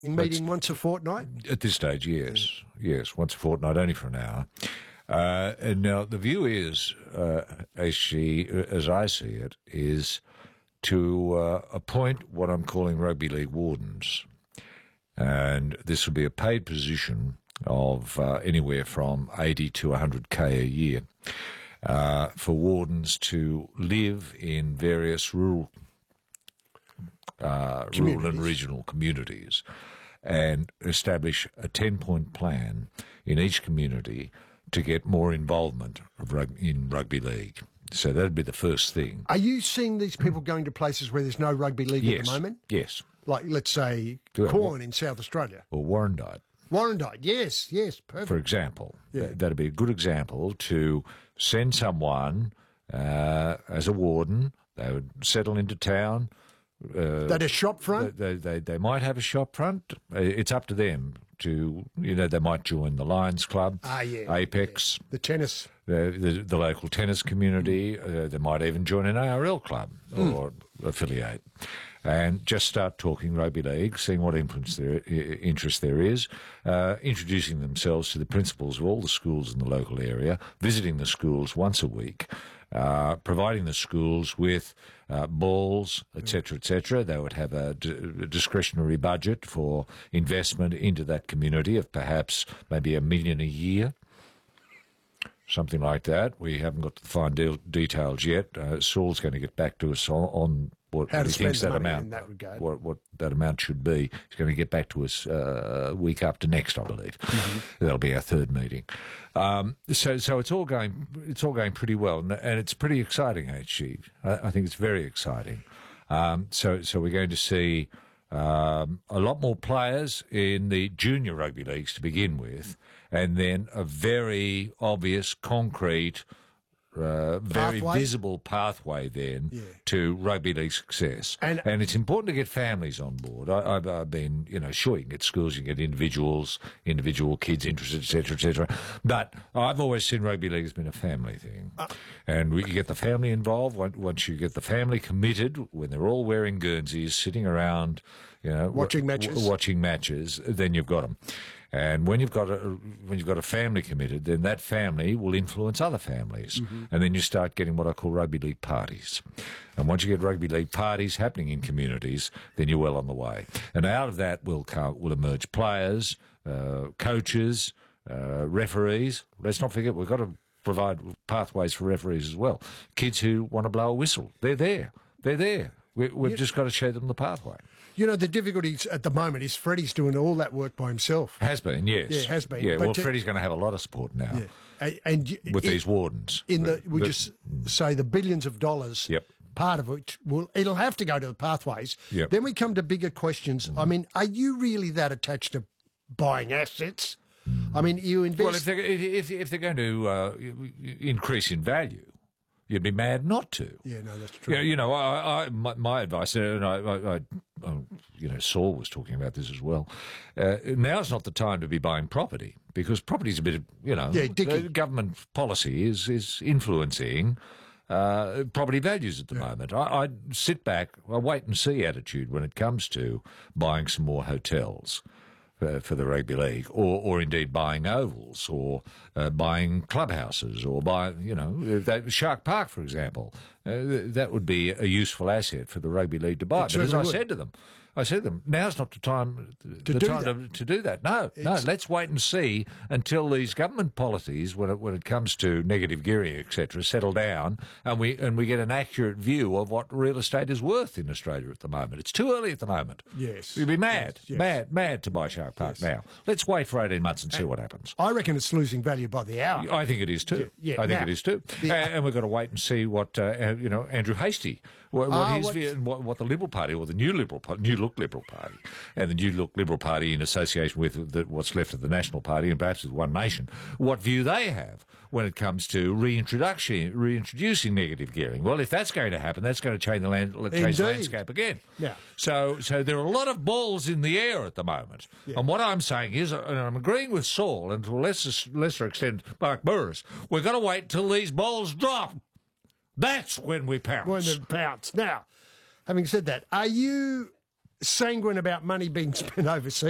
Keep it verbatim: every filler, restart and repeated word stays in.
meeting once a fortnight? At this stage, yes. Yes, once a fortnight, only for an hour. Uh, and now the view is, uh, as, she, as I see it, is to uh, appoint what I'm calling rugby league wardens. And this will be a paid position of uh, anywhere from eighty to one hundred K a year uh, for wardens to live in various rural, uh, rural and regional communities and establish a ten-point plan in each community to get more involvement of rug- in rugby league. So that'd be the first thing. Are you seeing these people going to places where there's no rugby league yes. at the moment? Yes. Like, let's say, Good. Corn in South Australia. Or Warrandyte. Warrandyte, yes, yes, perfect. For example. Yeah. Th- that'd be a good example to send someone uh, as a warden. They would settle into town. Uh, that a shop front? They, they, they might have a shop front. It's up to them to, you know, they might join the Lions Club, ah, yeah, Apex. Yeah. The tennis. The, the, the local tennis community. Uh, they might even join an A R L club mm. or affiliate. And just start talking rugby league, seeing what influence there, interest there is, uh, introducing themselves to the principals of all the schools in the local area, visiting the schools once a week, uh, providing the schools with uh, balls, et cetera, et cetera. They would have a, d- a discretionary budget for investment into that community of perhaps maybe a million a year. Something like that. We haven't got the fine de- details yet. Uh, Saul's going to get back to us on, on what How he thinks that amount, that what, what that amount should be. He's going to get back to us uh, week after next, I believe. Mm-hmm. That'll be our third meeting. Um, so, so it's all going, it's all going pretty well, and, and it's pretty exciting. H G, I, I think it's very exciting. Um, so, so we're going to see um, a lot more players in the junior rugby leagues to begin with, and then a very obvious, concrete. Uh, very pathway? visible pathway then yeah. to rugby league success, and, and it's important to get families on board. I, I've, I've been, you know, sure you can get schools, you can get individuals, individual kids interested, et cetera, et cetera. But I've always seen rugby league as been a family thing, uh, and we, you get the family involved. Once you get the family committed, when they're all wearing Guernseys, sitting around, you know, watching matches, w- watching matches, then you've got them. And when you've got a when you've got a family committed, then that family will influence other families, mm-hmm. and then you start getting what I call rugby league parties. And once you get rugby league parties happening in communities, then you're well on the way. And out of that will come, will emerge players, uh, coaches, uh, referees. Let's not forget we've got to provide pathways for referees as well. Kids who want to blow a whistle, they're there. They're there. We, we've you, just got to show them the pathway. You know, the difficulties at the moment is Freddie's doing all that work by himself. Has been, yes. Yeah, has been. Yeah, but well, to, Freddie's going to have a lot of support now. Yeah. And, and with it, these wardens. In the, we but, just say the billions of dollars, yep. part of which will, it'll have to go to the pathways. Yep. Then we come to bigger questions. Mm. I mean, are you really that attached to buying assets? Mm. I mean, you invest... Well, if they're, if, if they're going to uh, increase in value, you'd be mad not to. Yeah, no, that's true. You know, you know I, I, my, my advice, and I, I, I, you know, Saul was talking about this as well. Uh, now's not the time to be buying property because property's a bit of, you know, yeah, dicky. Government policy is is influencing uh, property values at the yeah. moment. I, I sit back, I wait and see attitude when it comes to buying some more hotels. Uh, for the rugby league, or, or indeed buying ovals, or uh, buying clubhouses, or buying, you know, that, Shark Park, for example. Uh, that would be a useful asset for the rugby league to buy. It but as I would. said to them, I said to them, now's not the time, to the do time that. To, to do that. No, it's, no, let's wait and see until these government policies, when it, when it comes to negative gearing, et cetera, settle down, and we and we get an accurate view of what real estate is worth in Australia at the moment. It's too early at the moment. Yes. You'd be mad, yes, yes. mad, mad to buy Shark Park yes. now. Let's wait for eighteen months and see and what happens. I reckon it's losing value by the hour. I think it is too. Yeah, yeah. I think now, it is too. the, and, and we've got to wait and see what, uh, you know, Andrew Hastie, what, what uh, his view, and what, what the Liberal Party, or the New Liberal Party, New Look Liberal Party, and the New Look Liberal Party in association with the, what's left of the National Party and perhaps with One Nation, what view they have when it comes to reintroduction, reintroducing negative gearing. Well, if that's going to happen, that's going to change the, land, change the landscape again. Yeah. So, so there are a lot of balls in the air at the moment. Yeah. And what I'm saying is, and I'm agreeing with Saul, and to a lesser, lesser extent Mark Burris, we've got to wait till these balls drop. That's when we pounce. When they pounce. Now, having said that, are you sanguine about money being spent overseas?